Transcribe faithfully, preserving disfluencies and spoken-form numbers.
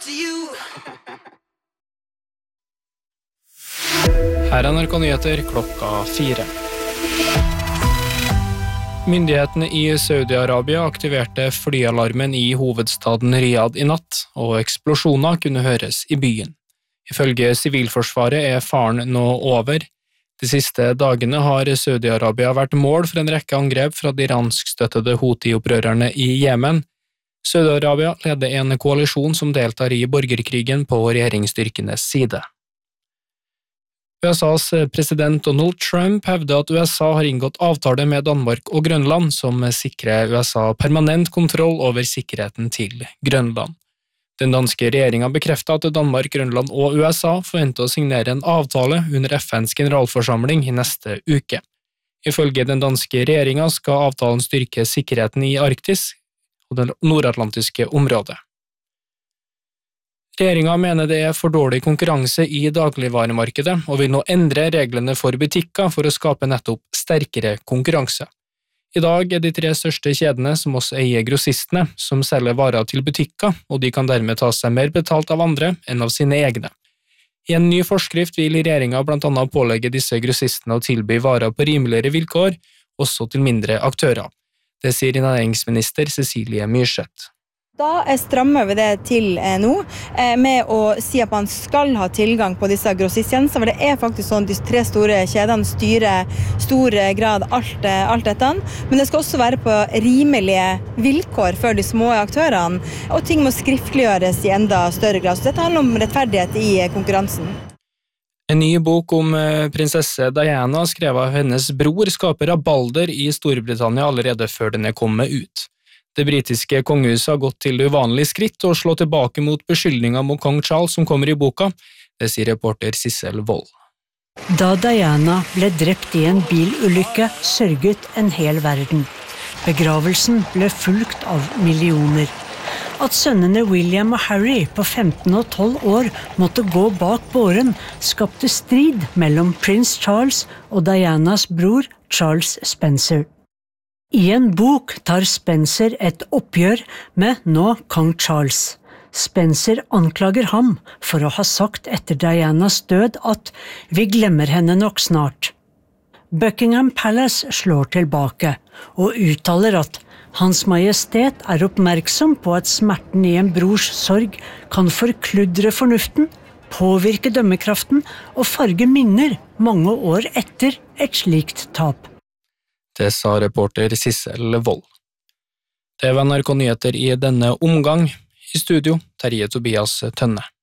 Her er N R K Nyheter klokka fire. Myndighetene i Saudi-Arabia aktiverte flyalarmen i hovedstaden Riyadh i natt, og eksplosjoner kunne høres i byen. Ifølge Sivilforsvaret er faren nå over. De siste dagene har Saudi-Arabia vært mål for en rekke angrep fra de iranskstøttede Houthi-opprørerne i Jemen. Saudi-Arabia leder en koalisjon som deltar i borgerkrigen på regjeringsstyrkenes side. U S A's president Donald Trump hevder at U S A har inngått avtale med Danmark og Grønland som sikrer U S A permanent kontroll over sikkerheten til Grønland. Den danske regjeringen bekreftet at Danmark, Grønland og U S A forventer å signere en avtale under F N's generalforsamling i neste uke. Ifølge den danske regjeringen skal avtalen styrke sikkerheten i Arktis og det nordatlantiske området. Regjeringen mener det er for dårlig konkurranse i dagligvaremarkedet og vil nå endre reglene for butikker for å skape nettopp sterkere konkurranse. I dag er de tre største kjedene som også eier grossistene, som selger varer til butikker, og de kan dermed ta seg mer betalt av andre enn av sine egne. I en ny forskrift vil regjeringen blant annet pålegge disse grossistene å tilby varer på rimeligere vilkår, også til mindre aktører. Det sier næringsminister Cecilie Myrseth. Da strammer vi det til nå med å si at man skal ha tilgang på disse grossisttjenestene, for det er faktisk sånn at de tre store kjedene styrer stor grad alt, alt dette, men det skal også være på rimelige vilkår for de små aktørene, og ting må skriftliggjøres i enda større grad. Så dette handler om rettferdighet i konkurransen. En ny bok om prinsesse Diana skrevet av hennes bror skaper rabalder i Storbritannia allerede før den er kommet ut. Det britiske kongehuset har gått til det uvanlige skritt og slå tilbake mot beskyldninger mot kong Charles som kommer i boka, det sier reporter Sissel Wold. Da Diana ble drept i en bilulykke, sørget en hel verden. Begravelsen ble fulgt av millioner. At sønnene William og Harry på femten og tolv år måtte gå bak båren, skapte strid mellom prins Charles og Dianas bror Charles Spencer. I en bok tar Spencer et oppgjør med nå kong Charles. Spencer anklager ham for å ha sagt etter Dianas død at «vi glemmer henne nok snart». Buckingham Palace slår tilbake og uttaler at Hans Majestet er oppmerksom på at smerten i en brors sorg kan forkludre fornuften, påvirke dømmekraften og farge minner mange år etter et slikt tap. Det sa reporter Sissel Wold. Det var N R K Nyheter i denne omgang. I studio, Terje Tobias Tønne.